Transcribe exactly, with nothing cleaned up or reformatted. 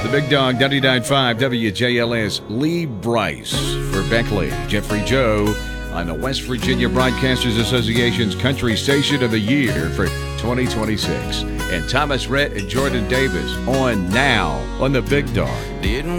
Big Dog, ninety-nine point five W J L S. Lee Brice for Beckley. Jeffrey Joe on the West Virginia Broadcasters Association's Country Station of the Year for twenty twenty-six. And Thomas Rhett and Jordan Davis on now on the Big Dog. Didn't